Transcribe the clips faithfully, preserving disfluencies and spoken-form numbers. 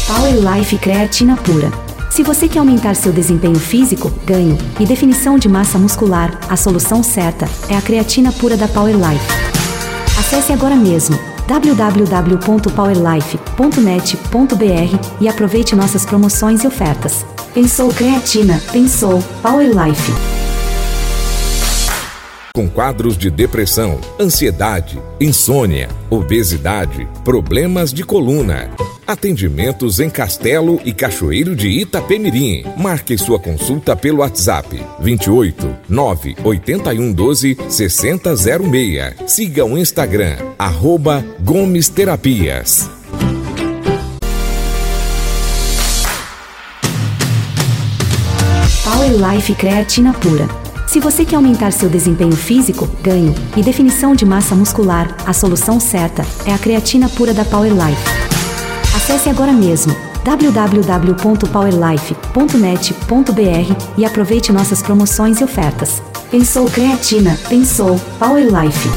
Power Life Creatina Pura. Se você quer aumentar seu desempenho físico, ganho e definição de massa muscular, a solução certa é a creatina pura da Power Life. Acesse agora mesmo w w w ponto power life ponto net ponto b r e aproveite nossas promoções e ofertas. Pensou creatina, pensou Power Life. Com quadros de depressão, ansiedade, insônia, obesidade, problemas de coluna. Atendimentos em Castelo e Cachoeiro de Itapemirim. Marque sua consulta pelo WhatsApp vinte e oito, nove oito um, doze, sessenta zero seis. Siga o Instagram, arroba Gomes Terapias. Power Life Creatina Pura. Se você quer aumentar seu desempenho físico, ganho e definição de massa muscular, a solução certa é a creatina pura da Power Life. Acesse agora mesmo w w w ponto power life ponto net ponto b r e aproveite nossas promoções e ofertas. Pensou creatina, pensou Power Life.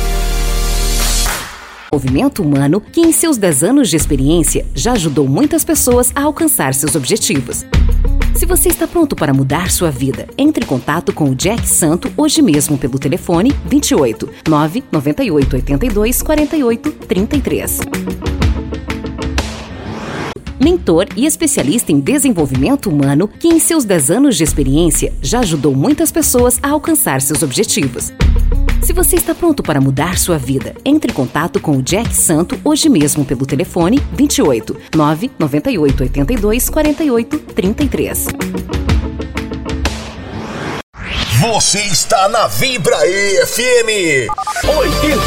Movimento Humano, que em seus dez anos de experiência já ajudou muitas pessoas a alcançar seus objetivos. Se você está pronto para mudar sua vida, entre em contato com o Jack Santo hoje mesmo pelo telefone vinte e oito, nove nove oito oito dois, quatro oito três três. Mentor e especialista em desenvolvimento humano, que em seus dez anos de experiência já ajudou muitas pessoas a alcançar seus objetivos. Se você está pronto para mudar sua vida, entre em contato com o Jack Santo hoje mesmo pelo telefone vinte e oito, nove nove oito oito dois, quatro oito três três. Você está na Vibra E F M oitenta